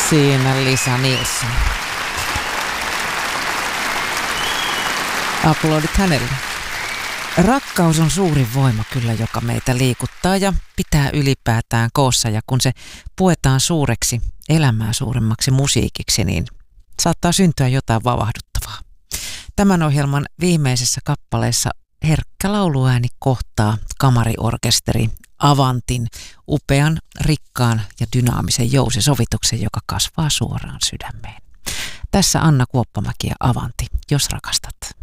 Siinä Lisa Nilsson. Aplodit hänelle. Rakkaus on suurin voima kyllä, joka meitä liikuttaa ja pitää ylipäätään koossa. Ja kun se puetaan suureksi, elämää suuremmaksi musiikiksi, niin saattaa syntyä jotain vavahduttavaa. Tämän ohjelman viimeisessä kappaleessa herkkä lauluääni kohtaa kamariorkesteri Avantin upean, rikkaan ja dynaamisen jousisovituksen, joka kasvaa suoraan sydämeen. Tässä Anna Kuoppamäki ja Avanti, jos rakastat.